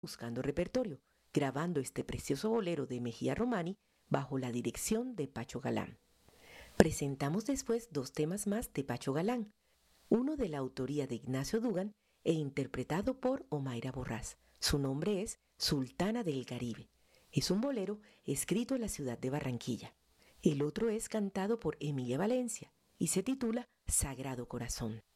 Buscando Repertorio, grabando este precioso bolero de Mejía Romani bajo la dirección de Pacho Galán. Presentamos después dos temas más de Pacho Galán, uno de la autoría de Ignacio Dugan e interpretado por Omaira Borrás. Su nombre es Sultana del Caribe. Es un bolero escrito en la ciudad de Barranquilla. El otro es cantado por Emilia Valencia y se titula Sagrado Corazón.